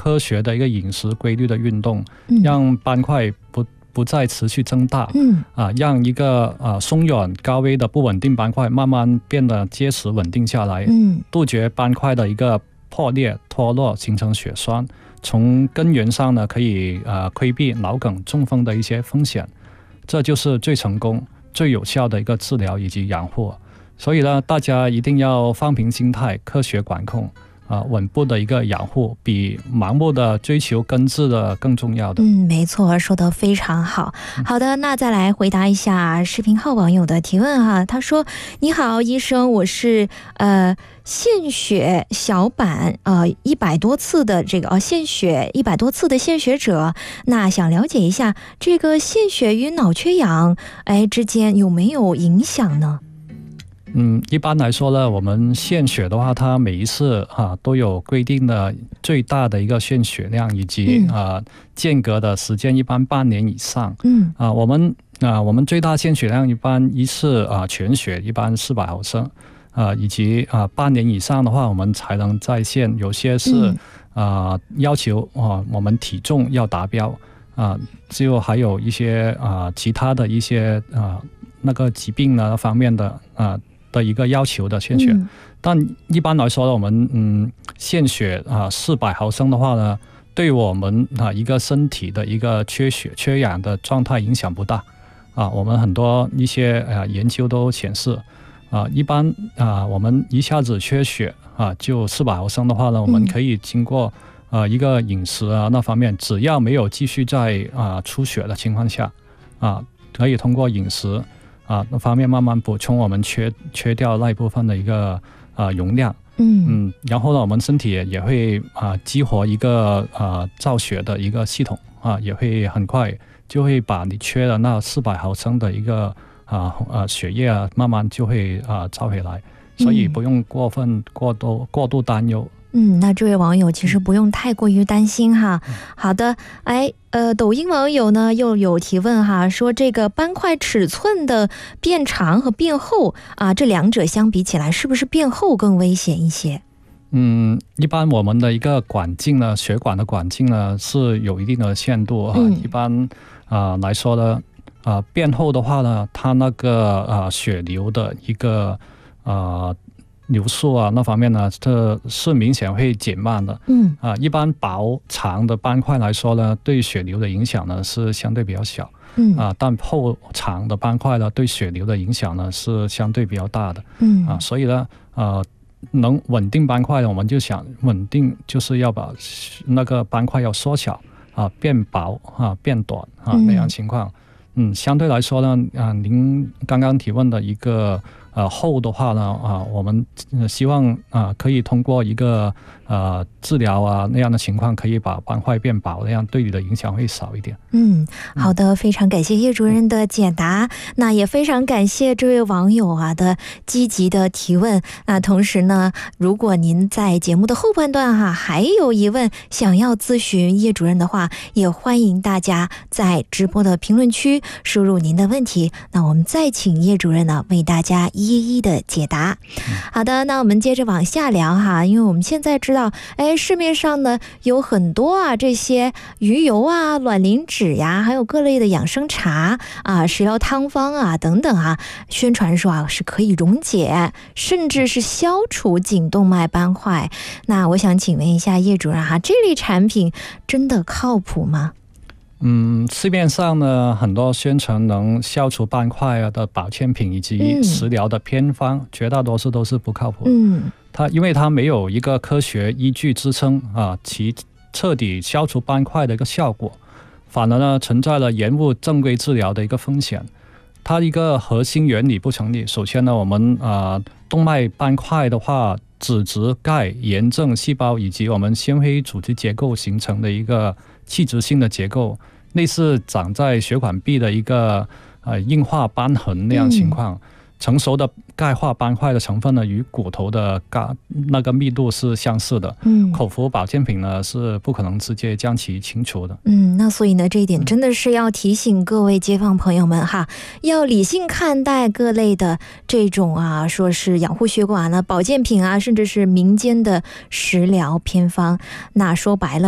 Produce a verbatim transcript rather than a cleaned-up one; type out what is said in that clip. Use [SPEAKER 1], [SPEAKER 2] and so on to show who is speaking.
[SPEAKER 1] 科学的一个饮食规律的运动，让斑块不不再持续增大，嗯啊，让一个啊松软高危的不稳定斑块慢慢变得结实稳定下来，嗯，杜绝斑块的一个破裂脱落形成血栓，从根源上呢可以呃规避脑梗中风的一些风险，这就是最成功最有效的一个治疗以及养护。所以呢，大家一定要放平心态，科学管控啊，稳步的一个养护，比盲目的追求根治的更重要的。
[SPEAKER 2] 嗯，没错，说得非常好。好的，那再来回答一下视频号网友的提问哈。他说：“你好，医生，我是呃献血小板呃一百多次的这个呃献血一百多次的献血者，那想了解一下这个献血与脑缺氧哎之间有没有影响呢？”
[SPEAKER 1] 嗯，一般来说呢，我们献血的话，它每一次啊都有规定的最大的一个献血量，以及、嗯、啊间隔的时间，一般半年以上。嗯啊，我们啊我们最大献血量一般一次啊全血一般四百毫升，啊以及啊半年以上的话，我们才能再献。有些是、嗯、啊要求啊我们体重要达标啊，就还有一些啊其他的一些啊那个疾病呢方面的啊。的一个要求的献血、嗯、但一般来说呢，我们嗯献血啊四百毫升的话呢，对我们啊一个身体的一个缺血缺氧的状态影响不大啊。我们很多一些啊研究都显示啊，一般啊我们一下子缺血啊就四百毫升的话呢，我们可以经过啊一个饮食啊那方面，只要没有继续在啊出血的情况下啊，可以通过饮食啊，那方面慢慢补充我们缺缺掉那一部分的一个啊容量，嗯嗯，然后呢，我们身体也也会啊激活一个啊造血的一个系统啊，也会很快就会把你缺的那四百毫升的一个啊啊血液啊，慢慢就会啊造回来，所以不用过分过多过度担忧。
[SPEAKER 2] 嗯，那这位网友其实不用太过于担心哈。嗯、好的，哎，呃，抖音网友呢又有提问哈，说这个斑块尺寸的变长和变厚啊，这两者相比起来，是不是变厚更危险一些？
[SPEAKER 1] 嗯，一般我们的一个管径呢，血管的管径呢是有一定的限度啊。嗯、一般啊、呃、来说呢，啊、呃、变厚的话呢，它那个啊、呃、血流的一个啊。呃流速啊，那方面呢，这是明显会减慢的。嗯啊，一般薄长的斑块来说呢，对血流的影响呢是相对比较小。嗯啊，但厚长的斑块呢，对血流的影响呢是相对比较大的。嗯啊，所以呢，呃，能稳定斑块呢，我们就想稳定，就是要把那个斑块要缩小啊，变薄啊，变短啊那样情况。嗯，相对来说呢，啊，您刚刚提问的一个。呃，厚的话呢，啊，我们希望啊，可以通过一个呃治疗啊那样的情况，可以把斑块变薄，那样对你的影响会少一点。
[SPEAKER 2] 嗯，好的，非常感谢叶主任的解答。嗯、那也非常感谢这位网友啊的积极的提问。那同时呢，如果您在节目的后半段哈、啊、还有疑问想要咨询叶主任的话，也欢迎大家在直播的评论区输入您的问题，那我们再请叶主任呢为大家一一的解答。好的，那我们接着往下聊哈，因为我们现在知道，哎，市面上呢有很多啊这些鱼油啊、卵磷脂呀，还有各类的养生茶啊、食疗汤方啊等等啊，宣传说啊是可以溶解，甚至是消除颈动脉斑块。那我想请问一下叶主任哈，这类产品真的靠谱吗？
[SPEAKER 1] 嗯，市面上呢很多宣传能消除斑块的保健品以及食疗的偏方、嗯、绝大多数都是不靠谱的。嗯，它因为它没有一个科学依据支撑啊，其彻底消除斑块的一个效果，反而呢存在了延误正规治疗的一个风险。它一个核心原理不成立。首先呢，我们啊动脉斑块的话，脂质、钙、炎症细胞以及我们纤维组织结构形成的一个器质性的结构，类似长在血管壁的一个呃硬化瘢痕那样情况。嗯、成熟的钙化斑块的成分呢，与骨头的钙那个密度是相似的。嗯，口服保健品呢是不可能直接将其清除的。
[SPEAKER 2] 嗯，那所以呢，这一点真的是要提醒各位街坊朋友们哈，要理性看待各类的这种啊，说是养护血管呢、保健品啊，甚至是民间的食疗偏方。那说白了。